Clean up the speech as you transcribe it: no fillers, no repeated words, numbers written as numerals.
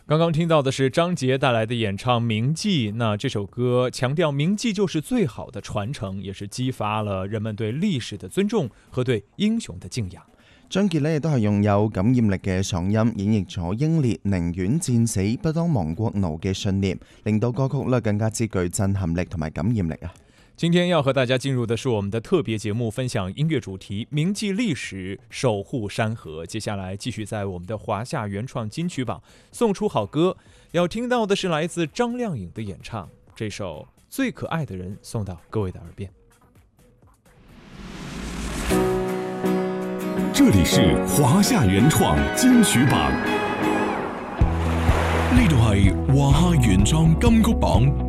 刚刚听到的是张杰带来的演唱《铭记》，那这首歌强调铭记就是最好的傳承，也是激發了人們對歷史的尊重和對英雄的敬仰。 張傑呢亦都係用有感染力嘅嗓音演繹咗英烈寧願戰死不當亡國奴嘅信念，令到歌曲呢更加之具震撼力同埋感染力啊！ 今天要和大家进入的是我们的特别节目，分享音乐主题铭记历史，守护山河。接下来继续在我们的华夏原创金曲榜送出好歌，要听到的是来自张靓颖的演唱，这首《最可爱的人》送到各位的耳边。 这里是华夏原創金曲榜，呢度係華夏原創金曲榜。